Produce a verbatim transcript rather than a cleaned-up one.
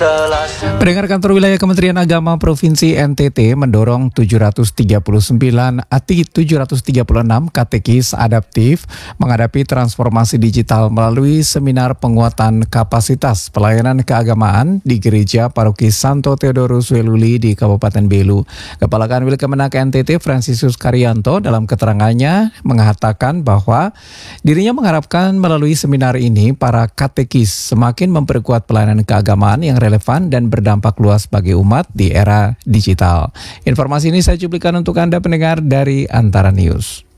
Pendengar, kantor wilayah Kementerian Agama Provinsi N T T mendorong tujuh ratus tiga puluh sembilan ati tujuh ratus tiga puluh enam katekis adaptif menghadapi transformasi digital melalui seminar penguatan kapasitas pelayanan keagamaan di Gereja Paroki Santo Theodorus Weluli di Kabupaten Belu. Kepala Kanwil Kemenak N T T Fransisius Karyanto dalam keterangannya mengatakan bahwa dirinya mengharapkan melalui seminar ini para katekis semakin memperkuat pelayanan keagamaan yang relevan dan berdampak luas bagi umat di era digital. Informasi ini saya cuplikan untuk Anda pendengar dari Antara News.